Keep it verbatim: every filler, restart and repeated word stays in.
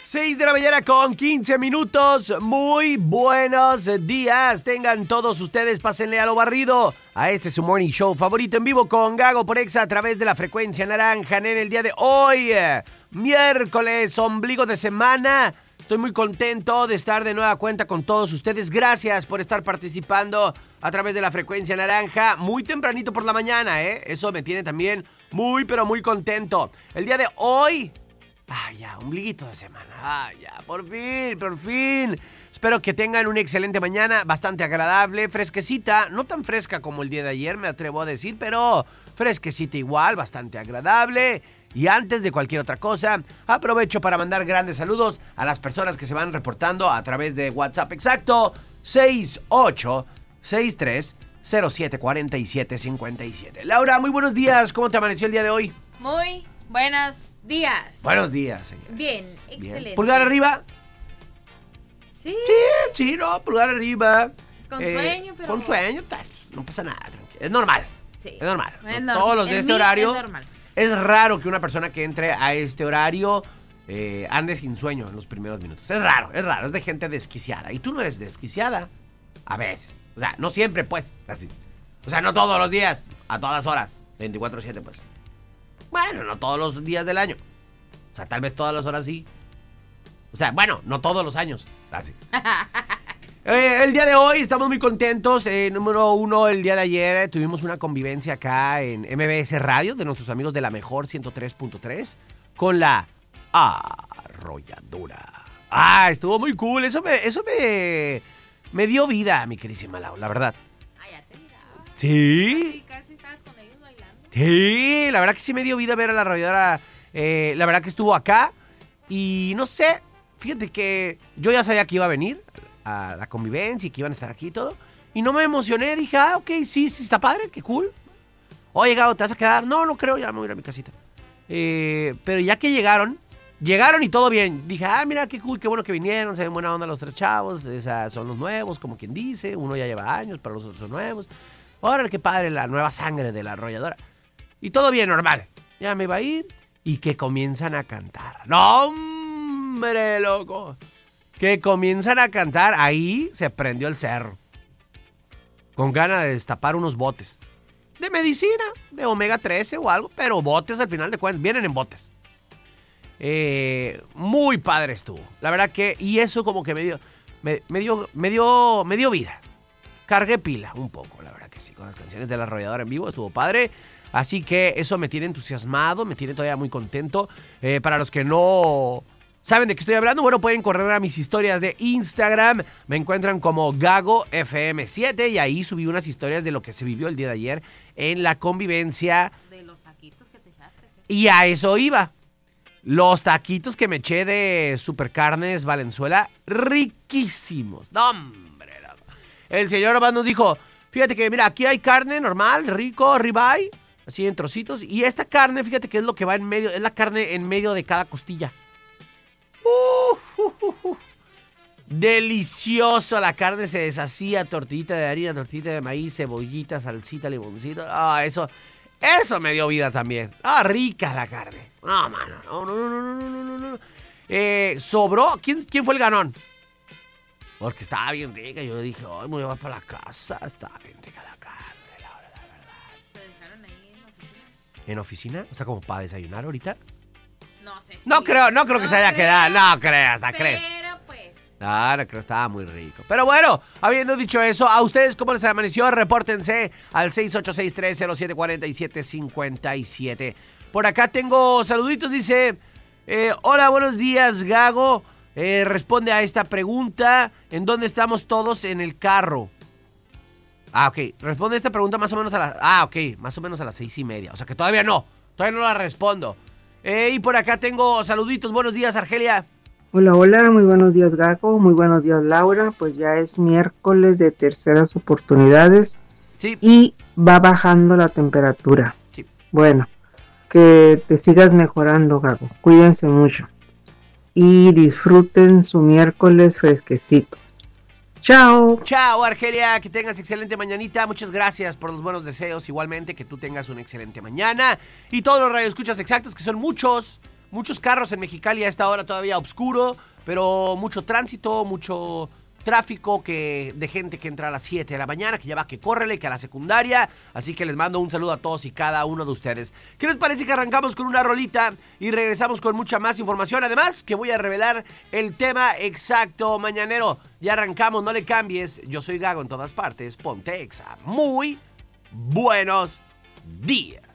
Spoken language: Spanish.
seis de la mañana con quince minutos. Muy buenos días. Tengan todos ustedes, pásenle a lo barrido a este su morning show favorito en vivo con Gago por Exa a través de la frecuencia naranja en el día de hoy, miércoles, ombligo de semana. Estoy muy contento de estar de nueva cuenta con todos ustedes. Gracias por estar participando a través de la frecuencia naranja. Muy tempranito por la mañana, ¿eh? Eso me tiene también muy, pero muy contento. El día de hoy... Ah, ya, ombliguito de semana. Ah, ya, por fin, por fin. Espero que tengan una excelente mañana, bastante agradable, fresquecita. No tan fresca como el día de ayer, me atrevo a decir, pero fresquecita igual, bastante agradable. Y antes de cualquier otra cosa, aprovecho para mandar grandes saludos a las personas que se van reportando a través de WhatsApp. Exacto, seis ocho seis tres cero siete cuatro siete cinco siete. Laura, muy buenos días. ¿Cómo te amaneció el día de hoy? Muy buenos días. Buenos días, señor. Bien, excelente. Bien. ¿Pulgar arriba? Sí. Sí, sí, no, pulgar arriba. Con Eh, sueño, pero... Con sueño, tal. No pasa nada, tranquilo. Es normal. Sí. Es normal. Es No, normal. todos los de En este mí horario. es normal. Es raro que una persona que entre a este horario eh, ande sin sueño en los primeros minutos. Es raro, es raro. Es de gente desquiciada. Y tú no eres desquiciada. A veces. O sea, no siempre, pues. Así. O sea, no todos los días. A todas horas. veinticuatro siete, pues. Bueno, no todos los días del año. O sea, tal vez todas las horas sí. O sea, bueno, no todos los años. Así. eh, el día de hoy estamos muy contentos. Eh, número uno, el día de ayer eh, tuvimos una convivencia acá en M B S Radio de nuestros amigos de La Mejor ciento tres punto tres con la Arrolladora. Ah, estuvo muy cool. Eso me, eso me, me dio vida, mi queridísima Lau, la verdad. Ah, ya te miraba. Sí. Casi, casi estabas con ellos bailando. Sí, la verdad que sí me dio vida ver a la Arrolladora. Eh, la verdad que estuvo acá. Y no sé, fíjate que yo ya sabía que iba a venir a la convivencia y que iban a estar aquí y todo. Y no me emocioné, dije, ah, ok, sí, sí, está padre, qué cool. Oye, Gabo, ¿te vas a quedar? No, no creo, ya me voy a ir a mi casita. Eh, pero ya que llegaron, llegaron y todo bien. Dije, ah, mira, qué cool, qué bueno que vinieron, se ven buena onda los tres chavos, esa, son los nuevos, como quien dice. Uno ya lleva años, pero los otros son nuevos. Órale, qué padre, la nueva sangre de la Arrolladora. Y todo bien, normal. Ya me iba a ir. Y que comienzan a cantar. ¡No, hombre, loco! Que comienzan a cantar. Ahí se prendió el cerro. Con ganas de destapar unos botes. De medicina, de omega trece o algo. Pero botes al final de cuentas. Vienen en botes. Eh, muy padre estuvo. La verdad que... Y eso como que me dio... Me, me dio, me dio, me dio vida. Cargué pila un poco, la verdad que sí. Con las canciones de La Arrolladora en vivo. Estuvo padre. Así que eso me tiene entusiasmado, me tiene todavía muy contento. Eh, para los que no saben de qué estoy hablando, bueno, pueden correr a mis historias de Instagram. Me encuentran como Gago F M siete y ahí subí unas historias de lo que se vivió el día de ayer en la convivencia. De los taquitos que te echaste. Y a eso iba. Los taquitos que me eché de Supercarnes Valenzuela, riquísimos. ¡No, hombre! El señor nomás nos dijo, fíjate que mira, aquí hay carne normal, rico, ribeye. Así en trocitos. Y esta carne, fíjate que es lo que va en medio. Es la carne en medio de cada costilla. Uh, uh, uh, uh. Delicioso. La carne se deshacía. Tortillita de harina, tortillita de maíz, cebollita, salsita, limoncito. Ah, eso. Eso me dio vida también. Ah, rica la carne. No, mano. No, no, no, no, no, no, no. Eh, sobró. ¿Quién, ¿Quién fue el ganón? Porque estaba bien rica. Yo dije, ay, me voy a llevar para la casa. Estaba bien rica la carne. ¿En oficina? O sea, como para desayunar ahorita. No sé si... No creo, no creo que no se haya creo, quedado. No creas, ¿la pero crees? pues... No, no creo, estaba muy rico. Pero bueno, habiendo dicho eso, ¿a ustedes cómo les amaneció? Repórtense al seis ocho seis tres cero siete cuatro siete cinco siete. Por acá tengo saluditos, dice... Eh, hola, buenos días, Gago. Eh, responde a esta pregunta. ¿En dónde estamos todos en el carro? Ah, ok. Responde esta pregunta más o menos a las... Ah, ok. Más o menos a las seis y media. O sea que todavía no. Todavía no la respondo. Eh, y por acá tengo saluditos. Buenos días, Argelia. Hola, hola. Muy buenos días, Gago. Muy buenos días, Laura. Pues ya es miércoles de terceras oportunidades. Sí. Y va bajando la temperatura. Sí. Bueno, que te sigas mejorando, Gago. Cuídense mucho. Y disfruten su miércoles fresquecito. Chao. Chao, Argelia, que tengas excelente mañanita. Muchas gracias por los buenos deseos. Igualmente, que tú tengas una excelente mañana. Y todos los radioescuchas exactos, que son muchos. muchos carros en Mexicali a esta hora todavía oscuro, pero mucho tránsito, mucho tráfico que de gente que entra a las siete de la mañana, que ya va que córrele, que a la secundaria. Así que les mando un saludo a todos y cada uno de ustedes. ¿Qué les parece que arrancamos con una rolita y regresamos con mucha más información? Además, que voy a revelar el tema exacto mañanero. Ya arrancamos, no le cambies. Yo soy Gago en todas partes. Ponte Exa. Muy buenos días.